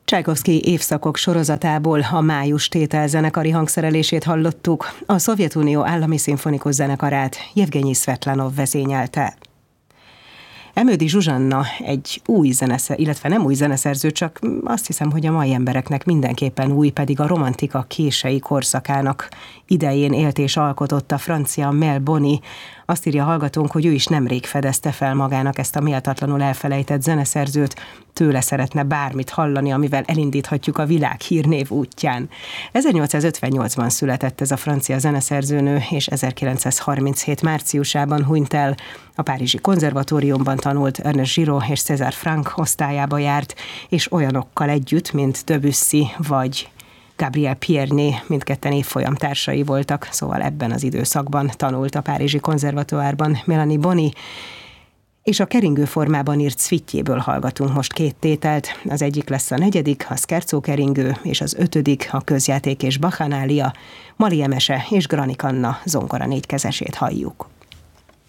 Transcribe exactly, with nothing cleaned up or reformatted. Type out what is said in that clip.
Csajkovszky évszakok sorozatából a Május tétel zenekari hangszerelését hallottuk, a Szovjetunió állami szimfonikus zenekarát Jevgenyi Szvetlanov vezényelte. Emődi Zsuzsanna egy új zeneszerző, illetve nem új zeneszerző, csak azt hiszem, hogy a mai embereknek mindenképpen új, pedig a romantika kései korszakának idején élt és alkotott a francia Mel Boni. Azt írja a hallgatónk, hogy ő is nemrég fedezte fel magának ezt a méltatlanul elfelejtett zeneszerzőt, tőle szeretne bármit hallani, amivel elindíthatjuk a világ hírnév útján. ezernyolcszázötvennyolcban született ez a francia zeneszerzőnő, és ezerkilencszázharminchét márciusában hunyt el. A Párizsi Konzervatóriumban tanult, Ernest Giraud és César Franck osztályába járt, és olyanokkal együtt, mint Debussy vagy Gabriel Pierné, mindketten évfolyam társai voltak, szóval ebben az időszakban tanult a Párizsi Konzervatóárban Melanie Boni, és a keringő formában írt szvitjéből hallgatunk most két tételt. Az egyik lesz a negyedik, a Scherzo keringő, és az ötödik, a közjáték és bacchanálja, Marie Mese és Granik Anna zongora négykezesét halljuk.